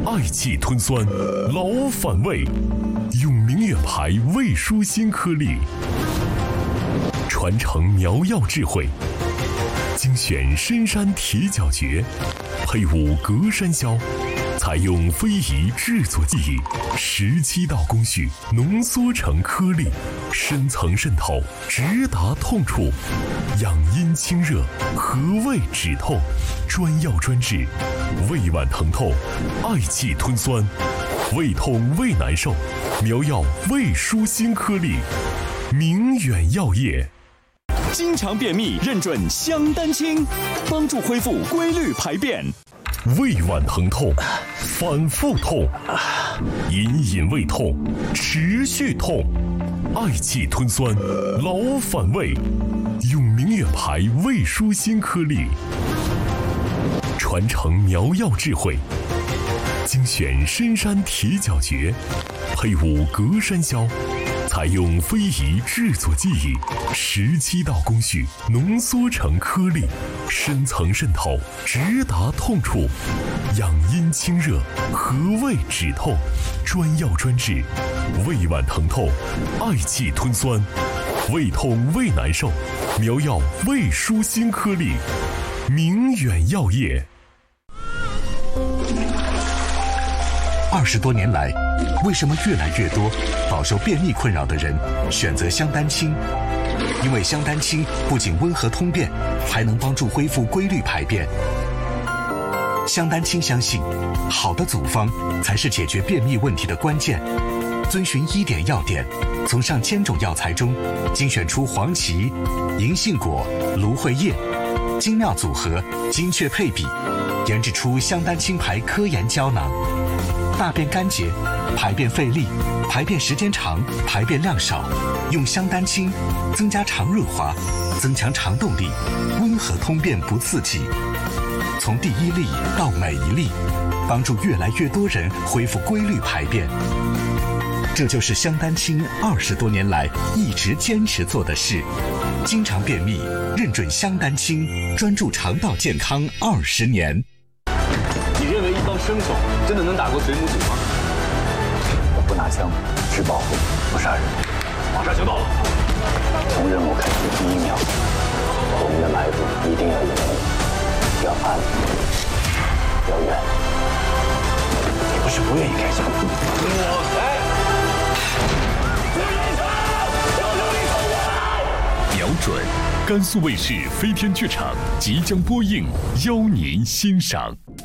爱气吞酸，老反胃。永明远牌胃舒心颗粒，传承苗药智慧，精选深山铁角蕨，配伍隔山椒，采用非遗制作技艺，17道工序浓缩成颗粒，深层渗透，直达痛处，养阴清热，和胃止痛，专药专治，胃脘疼痛、嗳气吞酸、胃痛胃难受，苗药胃舒心颗粒，明远药业。 经常便秘认准香丹清，帮助恢复规律排便。 胃脘疼痛，反复痛，隐隐胃痛，持续痛，嗳气吞酸，老反胃。永明远牌胃舒心颗粒，传承苗药智慧，精选深山铁角蕨，配伍隔山椒，采用非遗制作技艺，17道工序浓缩成颗粒，深层渗透，直达痛处，养阴清热，和胃止痛，专药专治，胃脘疼痛、嗳气吞酸、胃痛胃难受，苗药胃舒心颗粒，明远药业。 20多年来，为什么越来越多饱受便秘困扰的人选择香丹清？因为香丹清不仅温和通便，还能帮助恢复规律排便。香丹清相信，好的组方才是解决便秘问题的关键。遵循1点要点，从上千种药材中精选出黄芪、银杏果、芦荟叶，精妙组合，精确配比，研制出香丹清牌科研胶囊。大便干结、排便费力、排便时间长、排便量少，用香丹清增加肠润滑，增强肠动力，温和通便不刺激。从第1粒到每一粒，帮助越来越多人恢复规律排便。这就是香丹清20多年来一直坚持做的事。经常便秘，认准香丹清，专注肠道健康20年。 你认为一帮生手真的能打过水母组吗？我不拿枪，只保护，不杀人。马上行动！从任务开始第1秒，我们的埋伏一定要隐秘，要暗，要远。你不是不愿意开枪？我来！ 瞄准，甘肃卫视飞天剧场即将播映，邀您欣赏。